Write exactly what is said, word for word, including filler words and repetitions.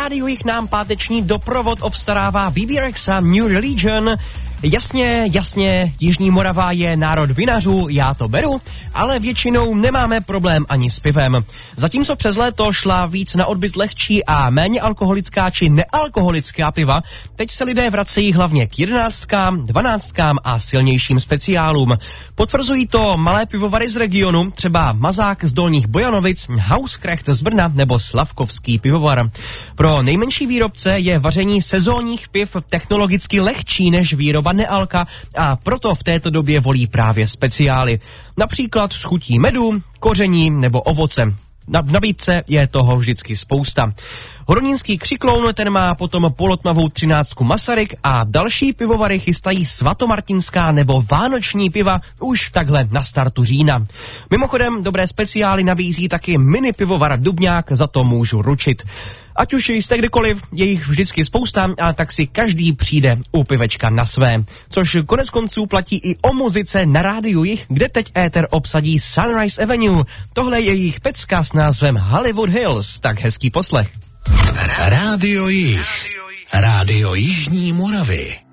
Rádiu Jich nám páteční doprovod obstarává B B Rexa New Religion. Jasně, jasně, Jižní Morava je národ vinařů, já to beru, ale většinou nemáme problém ani s pivem. Zatímco přes léto šla víc na odbyt lehčí a méně alkoholická či nealkoholická piva, teď se lidé vracejí hlavně k jedenáctkám, dvanáctkám a silnějším speciálům. Potvrzují to malé pivovary z regionu, třeba Mazák z Dolních Bojanovic, Hauskrecht z Brna nebo Slavkovský pivovar. Pro nejmenší výrobce je vaření sezónních piv technologicky lehčí než výroba nealka a proto v této době volí právě speciály. Například s chutí medu, koření nebo ovoce. Na nabídce je toho vždycky spousta. Horonínský Křikloun, ten má potom polotmavou třináctku Masaryk a další pivovary chystají svatomartinská nebo vánoční piva už takhle na startu října. Mimochodem, dobré speciály nabízí taky mini pivovar Dubňák, za to můžu ručit. Ať už jste kdekoliv, je jich vždycky spousta, a tak si každý přijde u pivečka na své. Což konec konců platí i o muzice na Rádiu Jich, kde teď éter obsadí Sunrise Avenue. Tohle je jejich pecka s názvem Hollywood Hills, tak hezký poslech. Rádio Jich. Rádio Jižní Moravy.